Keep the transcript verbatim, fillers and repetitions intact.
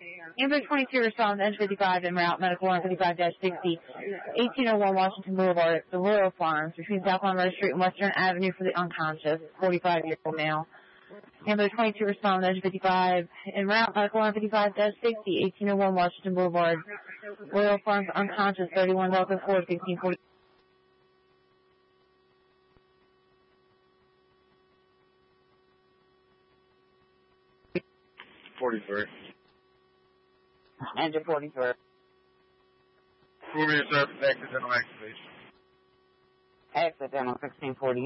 Ambulance twenty-two responds N fifty-five en route, medical one fifty-five sixty, eighteen oh one Washington Boulevard, the Royal Farms, between South Monroe Street and Western Avenue for the unconscious, forty-five-year-old male. Ambulance twenty-two responds N fifty-five en route, medical one fifty-five sixty, eighteen oh one Washington Boulevard, Royal Farms, unconscious, thirty-one Delta four, sixteen forty. forty-three. Engine forty-three. Fluid service accidental activation. Accidental sixteen forty.